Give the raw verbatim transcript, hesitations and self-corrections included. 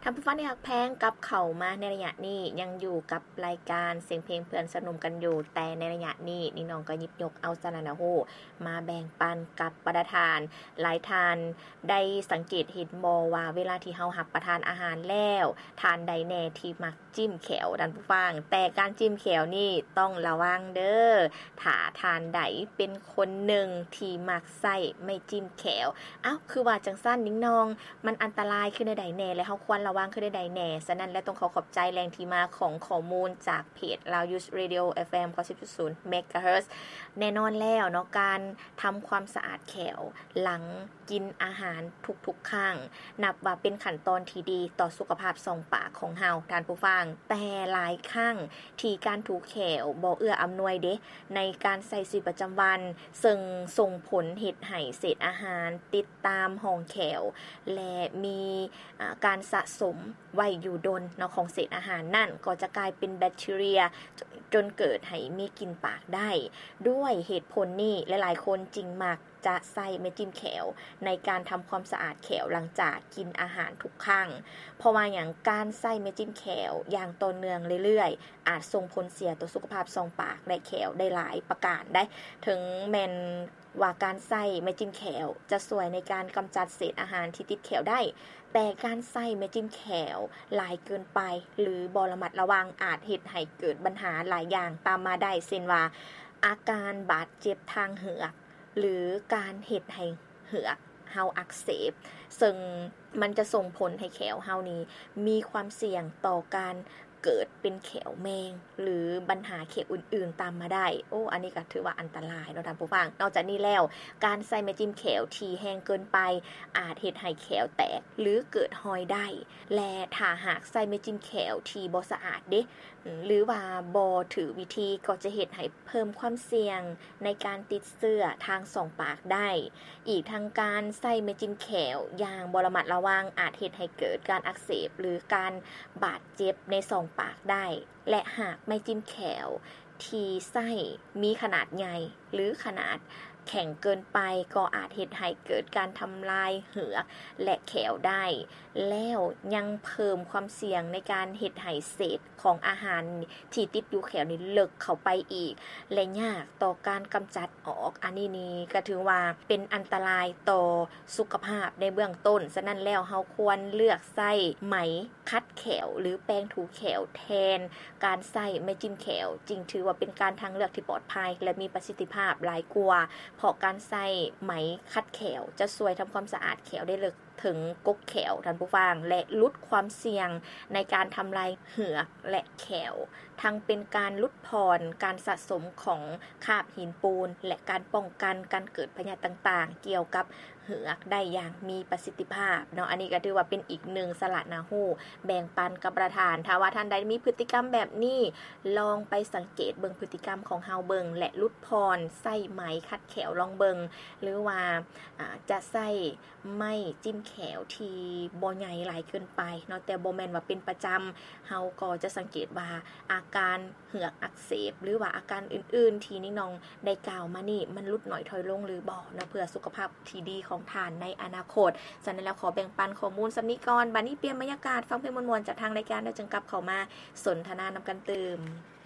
ท่านผู้ฟังที่รักแพงกับเข้ามาในระยะนี้ยังอยู่กับรายการเสียงเพลงเพื่อนสนุมกันอยู่แต่ในระยะนี้นี่น้องก็หยิบยกเอาสาระโหมาแบ่งปันกับประทานหลายทานได้สังเกตเห็นบ่ว่าเวลาที่เฮารับประทานอาหารแล้วทานใดแน่ที่มักจิ้มแขวท่านผู้ฟังแต่การจิ้มแขวนี่ต้องระวังเด้อถ้าทานใดเป็นคนหนึ่งที่มักใส่ไม่จิ้มแขวอ้าวคือว่าจังซั่นนิ้งน้องมันอันตรายขึ้นใดแน่และเฮาควรระวังขึ้นใดแน่ฉะนั้นและต้องขอขอบใจแรงที่มาของข้อมูลจากเพจ Loud Radio เอฟ เอ็ม เก้าสิบจุดศูนย์ เมกะเฮิรตซ์ แน่นอนแล้วเนาะการทำความสะอาดแขวหลังกินอาหารทุกๆครั้งนับว่าเป็นขั้นตอนที่ดีต่อสุขภาพสองปากของเฮาท่านผู้ฟังแต่หลายครั้งที่การถูแขวบ่เอื้ออำนวยเด้ในการใช้ชีวิตประจำวันซึ่งส่งผลเฮ็ดให้เศษอาหารติดตามห้องแขวและมีการสะสมไว้อยู่ดนเนาะของเศษอาหารนั่นก็จะกลายเป็นแบคทีเรียจนเกิดให้มีกลิ่นปากได้ด้วยเหตุผลนี้หลายๆคนจริงมักจะใส่ไม้จิ้มแขวในการทำความสะอาดแขวหลังจากกินอาหารทุกครั้งเพราะว่าอย่างการใส่ไม้จิ้มแขวอย่างต่อเนื่องเรื่อยๆอาจส่งผลเสียต่อสุขภาพทรองปากและแขวได้หลายประการได้ถึงแม้นว่าการใส่ไม้จิ้มแขวจะช่วยในการกำจัดเศษอาหารที่ติดแขวได้แต่การใส่ไม้จิ้มแขวหลายเกินไปหรือบ่ระมัดระวังอาจเฮ็ดให้เกิดปัญหาหลายอย่างตามมาได้เช่นว่าอาการบาดเจ็บทางเหงือกหรือการเฮ็ดให้เหงือกเฮาอักเสบซึ่งมันจะส่งผลให้แขวเฮานี้มีความเสี่ยงต่อการเกิดเป็นแขวแมงหรือปัญหาแขวอื่นๆตามมาได้โอ้อันนี้ก็ถือว่าอันตรายเนาะท่านผู้ฟังนอกจากนี้แล้วการใส่ไม้จิ้มแขวที่แห้งเกินไปอาจเฮ็ดให้แขวแตกหรือเกิดรอยได้และถ้าหากใส่ไม้จิ้มแขวที่บ่สะอาดเด้หรือว่าบ่ถือวิธีก็จะเฮ็ดให้เพิ่มความเสี่ยงในการติดเชื้อทางช่องปากได้อีกทางการใส่ไม้จิ้มแขวอย่างบ่ระมัดระวังอาจเฮ็ดให้เกิดการอักเสบหรือการบาดเจ็บในช่องปากได้และหากไม้จิ้มแขวที่ไส้มีขนาดใหญ่หรือขนาดแข็งเกินไปก็อาจเฮ็ดให้เกิดการทำลายเหงือกและแขวได้แล้วยังเพิ่มความเสี่ยงในการเฮ็ดให้เศษของอาหารที่ติดอยู่แขวนี้ลึกเข้าไปอีกและยากต่อการกำจัดออกอันนี้นี่ก็ถือว่าเป็นอันตรายต่อสุขภาพในเบื้องต้นฉะนั้นแล้วเฮาควรเลือกใช้ไหมคัดแขวหรือแป้งถูแขวแทนการใช้ไม้จิ้มแขวจึงถือว่าเป็นการทางเลือกที่ปลอดภัยและมีประสิทธิภาพหลายกว่าเพราะการใส่ไหมคัดแขวจะช่วยทำความสะอาดแขวได้ลึกถึงกกแขวท่านผู้ฟังและลดความเสี่ยงในการทำลายเหงือกและแขวทั้งเป็นการลดพรการสะสมของคราบหินปูนและการป้องกันการเกิดพยาธิต่างๆเกี่ยวกับเหงือกได้อย่างมีประสิทธิภาพเนาะอันนี้ก็ถือว่าเป็นอีกหนึ่งสละนาหูแบ่งปันกับประธานถ้าว่าท่านใดมีพฤติกรรมแบบนี้ลองไปสังเกตเบิ่งพฤติกรรมของเฮาเบิ่งและลดพรใส่ไหมคัดแขวลองเบิ่งหรือว่าอ่าจะใส่ไม้จิ้มแขวที่บ่ใหญ่หลายเกินไปเนาะแต่บ่แม่นว่าเป็นประจำเฮาก็จะสังเกตว่าอาการเหงือกอักเสบหรือว่าอาการอื่นๆที่นิ่งนองได้กล่าวมานี่มันลดหน่อยถอยลงหรือบ่เนาะเพื่อสุขภาพที่ดีของท่านในอนาคตฉะนั้นแล้วขอแบ่งปันข้อมูลสำนี้ก่อนบัดนี้เปลี่ยนบรรยากาศฟังเพลงม่วนๆจากทางรายการได้จึงกลับเข้ามาสนทนานำกันเติม